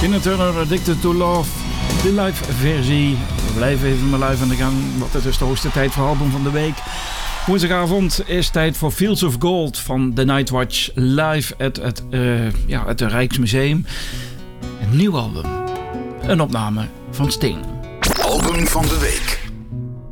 Tina Turner, Addicted to Love, de live versie. We blijven even maar live aan de gang, want het is de hoogste tijd voor album van de week. Woensdagavond is tijd voor Fields of Gold van The Nightwatch live at het Rijksmuseum. Een nieuw album, een opname van Sting. Album van de week.